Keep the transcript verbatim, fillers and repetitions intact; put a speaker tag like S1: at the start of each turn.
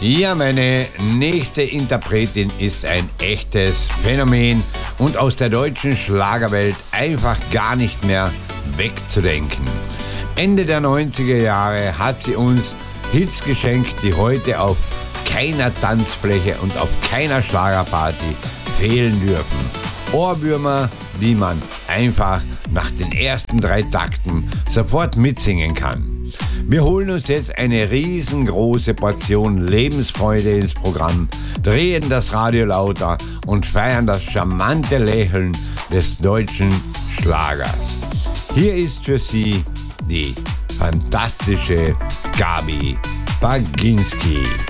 S1: Ja, meine nächste Interpretin ist ein echtes Phänomen und aus der deutschen Schlagerwelt einfach gar nicht mehr wegzudenken. Ende der neunziger Jahre hat sie uns Hits geschenkt, die heute auf keiner Tanzfläche und auf keiner Schlagerparty fehlen dürfen. Ohrwürmer, die man einfach nach den ersten drei Takten sofort mitsingen kann. Wir holen uns jetzt eine riesengroße Portion Lebensfreude ins Programm, drehen das Radio lauter und feiern das charmante Lächeln des deutschen Schlagers. Hier ist für Sie die fantastische Gabi Baginski.